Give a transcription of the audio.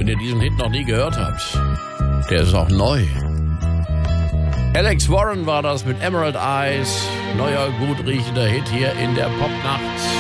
wenn ihr diesen Hit noch nie gehört habt. Der ist auch neu. Alex Warren war das mit Emerald Eyes. Neuer, gut riechender Hit hier in der Popnacht.